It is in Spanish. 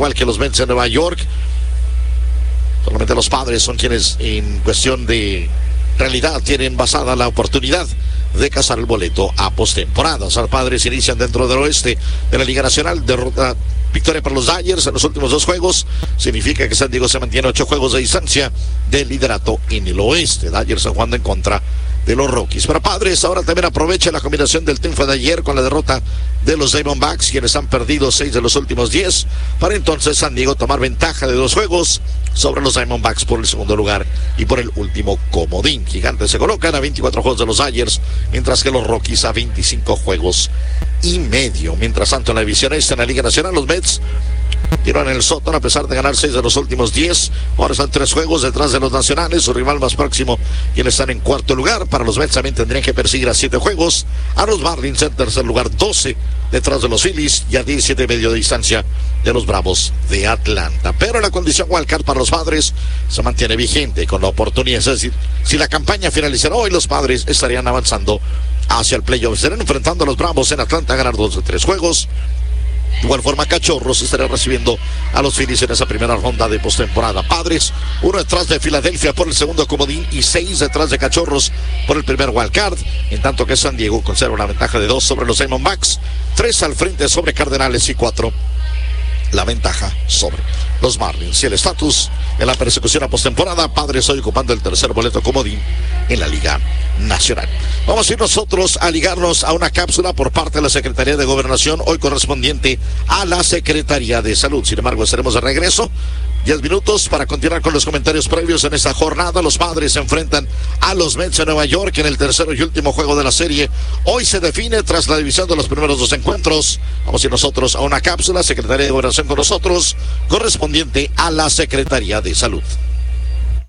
igual que los Mets de Nueva York. Solamente los Padres son quienes en cuestión de realidad tienen basada la oportunidad de cazar el boleto a postemporada. Los Padres inician dentro del oeste de la Liga Nacional. Victoria para los Dodgers en los últimos 2 juegos. Significa que San Diego se mantiene 8 juegos de distancia del liderato en el oeste. Dodgers jugando en contra de los Rockies. Para Padres, ahora también aprovecha la combinación del triunfo de ayer con la derrota de los Diamondbacks, quienes han perdido 6 de los últimos 10, para entonces San Diego tomar ventaja de 2 juegos sobre los Diamondbacks por el segundo lugar y por el último comodín. Gigantes se colocan a 24 juegos de los Dodgers, mientras que los Rockies a 25 juegos y medio. Mientras tanto, en la división este, en la Liga Nacional, los Mets tiran en el sótano a pesar de ganar 6 de los últimos 10. Ahora están 3 juegos detrás de los nacionales. Su rival más próximo, quienes están en cuarto lugar. Para los Mets también tendrían que perseguir a 7 juegos. A los Marlins en tercer lugar, 12 detrás de los Phillies y a 17 y medio de distancia de los Bravos de Atlanta. Pero la condición wildcard para los Padres se mantiene vigente con la oportunidad. Es decir, si la campaña finalizara hoy, los Padres estarían avanzando hacia el playoff. Estarán enfrentando a los Bravos en Atlanta a ganar 2 de 3 juegos. De igual forma, Cachorros estará recibiendo a los Phillies en esa primera ronda de postemporada. Padres, 1 detrás de Filadelfia por el segundo comodín y 6 detrás de Cachorros por el primer wildcard. En tanto que San Diego conserva una ventaja de 2 sobre los Diamondbacks, 3 al frente sobre Cardenales y 4 la ventaja sobre los Marlins. Y el estatus en la persecución a postemporada, Padres hoy ocupando el tercer boleto comodín en la Liga Nacional. Vamos a ir nosotros a ligarnos a una cápsula por parte de la Secretaría de Gobernación, hoy correspondiente a la Secretaría de Salud. Sin embargo, estaremos de regreso 10 minutos para continuar con los comentarios previos en esta jornada. Los Padres se enfrentan a los Mets de Nueva York en el tercero y último juego de la serie. Hoy se define tras la división de los primeros 2 encuentros. Vamos a ir nosotros a una cápsula, Secretaría de Gobernación con nosotros, correspondiente a la Secretaría de Salud.